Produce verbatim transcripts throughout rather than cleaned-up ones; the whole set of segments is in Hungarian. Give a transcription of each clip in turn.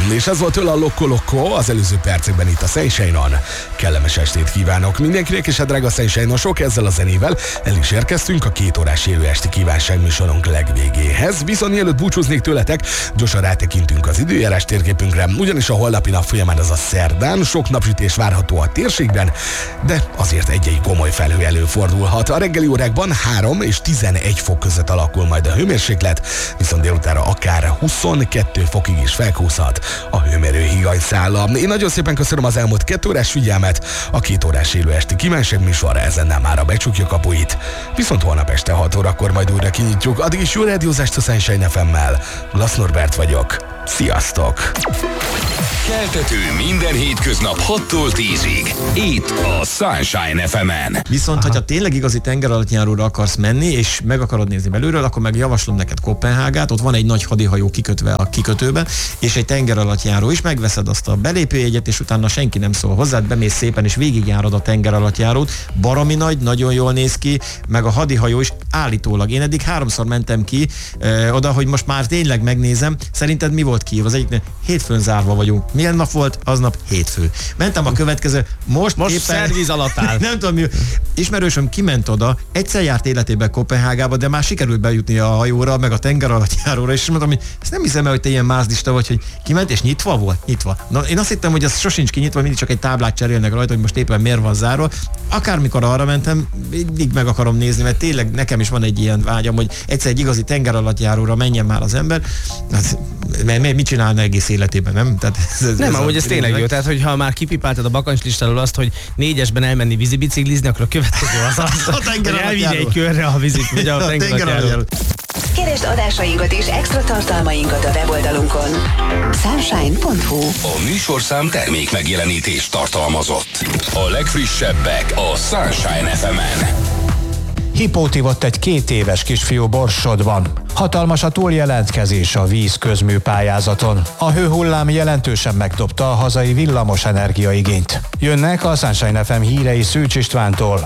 És ez volt tőle a Lokko Lokko az előző percekben itt a Sunshine-on. Kellemes estét kívánok mindenkinek, és a drága Sunshine-osok, ezzel a zenével el is érkeztünk a két órás élő esti kívánságműsorunk legvégéhez. Viszont mielőtt búcsúznék tőletek, gyorsan rátekintünk az időjárás térképünkre, ugyanis a holnapi nap folyamán, az a szerdán, sok napsütés várható a térségben, de azért egy-egy komoly felhő előfordulhat. A reggeli órákban három és tizenegy fok között alakul majd a hőmérséklet, viszont délutára akár huszonkettő fokig is felkúszhat a hőmérő higanyszála. Én nagyon szépen köszönöm az elmúlt két órás figyelmet, a két órás élő esti kívánságműsorra ezennel mára becsukjuk kapuit. Viszont holnap este hat órakor majd újra kinyitjuk. Addig is jó rádiózást a Sunshine ef emmel. Glass Norbert vagyok. Sziasztok! Keltető minden hétköznap hattól tízig. Itt a Sunshine ef emen. Viszont, aha, hogyha tényleg igazi tengeralattjáróra akarsz menni, és meg akarod nézni belülről, akkor meg javaslom neked Koppenhágát. Ott van egy nagy hadihajó kikötve a kikötőben, és egy tengeralattjáró is. Megveszed azt a belépőjegyet, és utána senki nem szól hozzád, bemész szépen, és végigjárod a tengeralattjárót. Baromi nagy, nagyon jól néz ki, meg a hadihajó is állítólag. Én eddig háromszor mentem ki ö, oda, hogy most már tényleg megnézem. Szerinted mi volt ki? Az egyiknél hétfőn zárva vagyunk. Milyen nap volt? Aznap hétfő. Mentem a következő, most, most éppen... szerviz alatt áll. Nem tudom mi. Ismerősöm kiment oda, egyszer járt életében Koppenhágába, de már sikerült bejutni a hajóra, meg a tengeralattjáróra, és mondtam, hogy ezt nem hiszem el, hogy te ilyen mázdista vagy, hogy kiment, és nyitva volt? Nyitva. Na, én azt hittem, hogy ez sosincs kinyitva, mindig csak egy táblát cserélnek rajta, hogy most éppen miért van zárva. Akármikor arra mentem, mindig meg akarom nézni, mert tényleg nekem is van egy ilyen vágyam, hogy egyszer egy igazi tengeralattjáróra menjen már az ember. Hát, mert mit csinálna egész életében, nem? Tehát ez, ez nem, a, ahogy ez tényleg jó. Tehát, hogyha már kipipáltad a bakancslistáról azt, hogy négyesben elmenni vízibiciklizni, akkor a következő az az, hogy elvigye egy körre a vízit, vagy a tengeralattjárót. Keresd adásainkat és extra tartalmainkat a weboldalunkon. sunshine pont hu. A műsorszám termék megjelenítés tartalmazott. A legfrissebbek a Sunshine ef emen. Hipót ivott egy két éves kisfiú Borsodban. Hatalmas a túljelentkezés a víz közmű pályázaton. A hőhullám jelentősen megdobta a hazai villamos energiaigényt. Jönnek a Sunshine ef em hírei Szűcs Istvántól.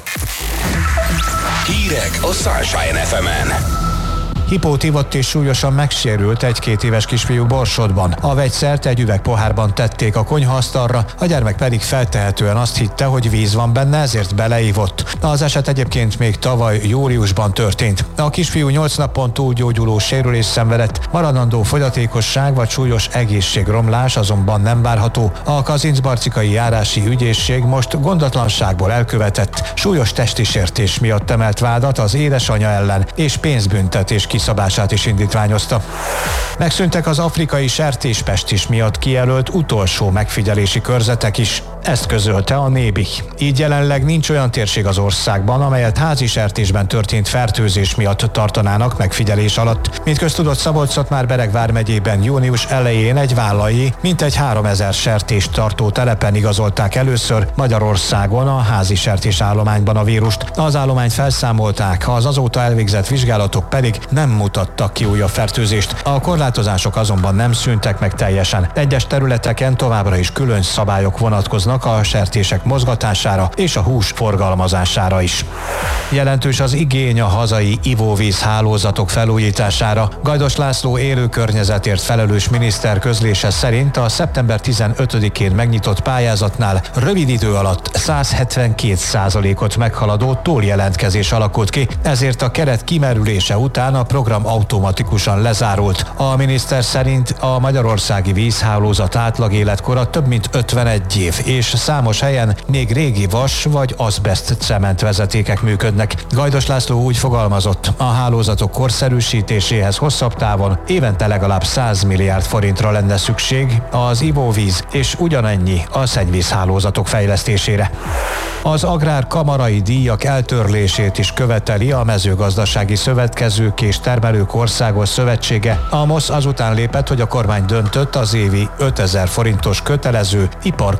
Hírek a Sunshine ef emen. Hipót ivott és súlyosan megsérült egy két éves kisfiú Borsodban. A vegyszert egy üvegpohárban tették a konyhaasztalra, a gyermek pedig feltehetően azt hitte, hogy víz van benne, ezért beleívott. Az eset egyébként még tavaly júliusban történt. A kisfiú nyolc napon túlgyógyuló sérülés szenvedett, maradandó fogyatékosság vagy súlyos egészségromlás azonban nem várható. A kazincbarcikai járási ügyészség most gondatlanságból elkövetett, súlyos testi sértés miatt emelt vádat az édesanyja ellen, és pénzbüntetés kiszabását is indítványozta. Megszűntek az afrikai sertéspestis miatt kijelölt utolsó megfigyelési körzetek is. Ezt közölte a Nébi. Így jelenleg nincs olyan térség az országban, amelyet házi sertésben történt fertőzés miatt tartanának megfigyelés alatt. Mint köztudott, Szabolcs-Szatmár-Bereg vármegyében június elején egy vállai mintegy háromezer sertést tartó telepen igazolták először Magyarországon a házi sertésállományban a vírust. Az állományt felszámolták, az azóta elvégzett vizsgálatok pedig nem mutattak ki újabb fertőzést. A korlátozások azonban nem szűntek meg teljesen. Egyes területeken továbbra is külön szabályok vonatkoznak a sertések mozgatására és a hús forgalmazására is. Jelentős az igény a hazai ivóvíz hálózatok felújítására. Gajdos László élő környezetért felelős miniszter közlése szerint a szeptember tizenötödikén megnyitott pályázatnál rövid idő alatt száz hetvenkét százalékot meghaladó túljelentkezés alakult ki, ezért a keret kimerülése után a program automatikusan lezárult. A miniszter szerint a magyarországi vízhálózat átlag életkora több mint ötvenegy év, és számos helyen még régi vas vagy azbest cement vezetékek működnek. Gajdos László úgy fogalmazott, a hálózatok korszerűsítéséhez hosszabb távon évente legalább száz milliárd forintra lenne szükség az ivóvíz és ugyanennyi a szennyvízhálózatok fejlesztésére. Az agrárkamarai díjak eltörlését is követeli a Mezőgazdasági Szövetkezők és Termelők Országos Szövetsége. A MOSZ azután lépett, hogy a kormány döntött az évi ötezer forintos kötelező iparkamarai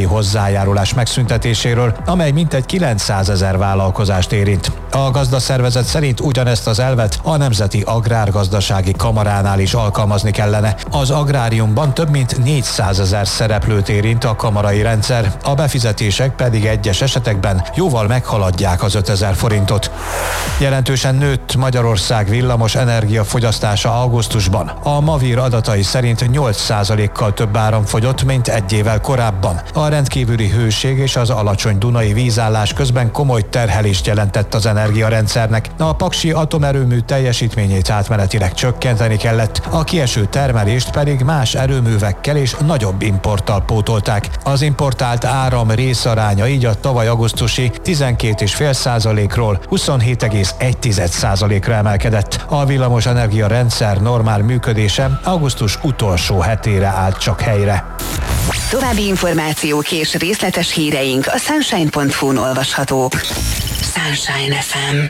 hozzájárulás megszüntetéséről, amely mintegy kilencszázezer vállalkozást érint. A gazdaszervezet szerint ugyanezt az elvet a Nemzeti Agrárgazdasági Kamaránál is alkalmazni kellene. Az agráriumban több mint négyszázezer szereplőt érint a kamarai rendszer, a befizetések pedig egyes esetekben jóval meghaladják az ötezer forintot. Jelentősen nőtt Magyarország villamos energiafogyasztása augusztusban. A Mavir adatai szerint nyolc százalékkal több áram fogyott, mint egy évvel korábban. A rendkívüli hőség és az alacsony dunai vízállás közben komoly terhelést jelentett az energiarendszernek. A paksi atomerőmű teljesítményét átmenetileg csökkenteni kellett, a kieső termelést pedig más erőművekkel és nagyobb importtal pótolták. Az importált áram részaránya így a tavaly augusztusi tizenkét egész öt százalékról huszonhét egész egy százalékra emelkedett. A villamos energia rendszer normál működése augusztus utolsó hetére állt csak helyre. További információk és részletes híreink a sunshine pont hu-n olvashatók. Sunshine ef em.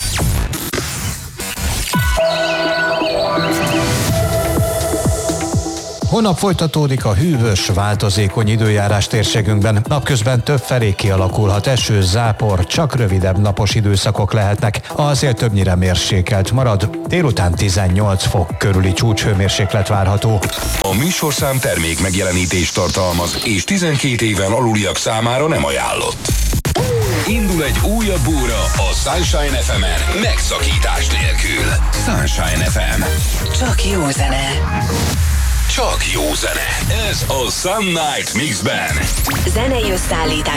Holnap folytatódik a hűvös, változékony időjárás térségünkben. Napközben többfelé kialakulhat eső, zápor, csak rövidebb napos időszakok lehetnek. A szél többnyire mérsékelt marad, délután tizennyolc fok körüli csúcshőmérséklet várható. A műsorszám termék megjelenítést tartalmaz, és tizenkét éven aluliak számára nem ajánlott. Indul egy újabb óra a Sunshine ef emen, megszakítás nélkül. Sunshine ef em. Csak jó zene. Csak jó zene. Ez a Sun Night Mixben. Zenei összeállítás